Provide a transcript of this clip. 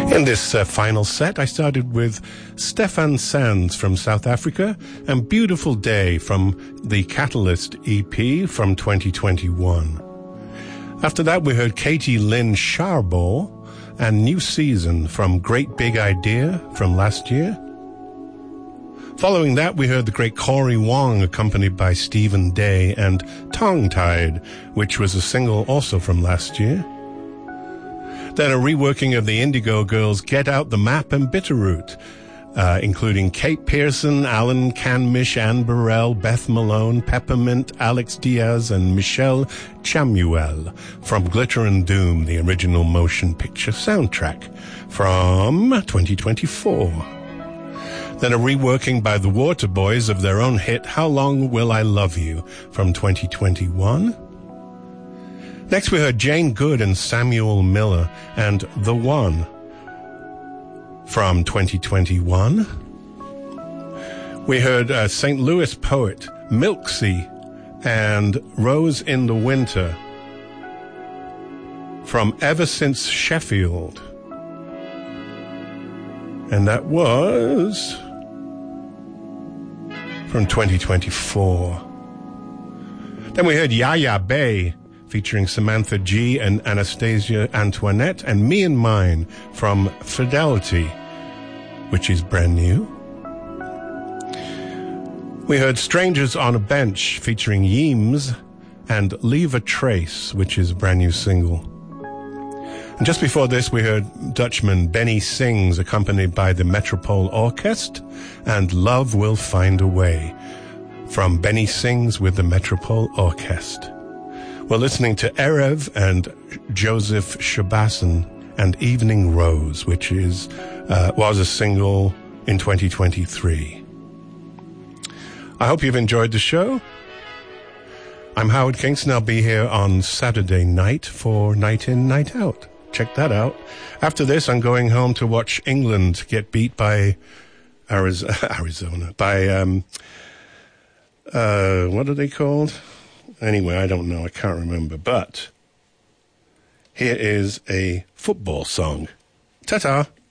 In this final set, I started with Stefan Sands from South Africa and Beautiful Day from the Catalyst EP from 2021. After that, we heard Katie Lynn Sharbo and New Season from Great Big Idea from last year. Following that, we heard the great Corey Wong accompanied by Stephen Day and Tongue Tied, which was a single also from last year. Then a reworking of the Indigo Girls' Get Out the Map and Bitterroot, including Kate Pearson, Alan Canmish, Anne Burrell, Beth Malone, Peppermint, Alex Diaz, and Michelle Chamuel from Glitter and Doom, the original motion picture soundtrack from 2024. Then a reworking by the Waterboys of their own hit, How Long Will I Love You, from 2021. Next we heard Jane Good and Samuel Miller and The One from 2021. We heard St. Louis poet Milksea and Rose in the Winter from Ever Since Sheffield. And that was from 2024. Then we heard Yaya Bay featuring Samantha G and Anastasia Antoinette and Me and Mine from Fidelity, which is brand new. We heard Strangers on a Bench featuring Yeems and Leave a Trace, which is a brand new single. And just before this, we heard Dutchman Benny Sings accompanied by the Metropole Orchestra and Love Will Find a Way from Benny Sings with the Metropole Orchestra. We're listening to Erev and Joseph Shabassan and Evening Rose, which was a single in 2023. I hope you've enjoyed the show. I'm Howard Kingston. I'll be here on Saturday night for Night In, Night Out. Check that out. After this, I'm going home to watch England get beat by Arizona. By, what are they called? Anyway, I don't know. I can't remember. But here is a football song. Ta-ta.